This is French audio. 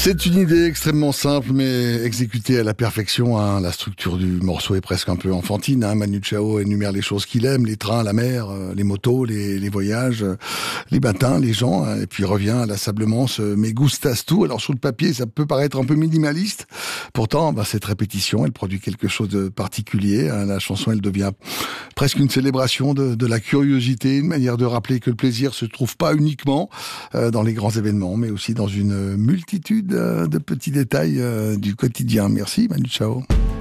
C'est une idée extrêmement simple, mais exécutée à la perfection. La structure du morceau est presque un peu enfantine. Manu Chao énumère les choses qu'il aime, les trains, la mer, les motos, les voyages, les matins, les gens. Et puis revient inlassablement ce « me gustas tu ». Alors sur le papier, ça peut paraître un peu minimaliste. Pourtant, cette répétition, elle produit quelque chose de particulier. La chanson, elle devient presque une célébration de la curiosité, une manière de rappeler que le plaisir se trouve pas uniquement dans les grands événements, mais aussi dans une multitude de petits détails du quotidien. Merci Manu Chao.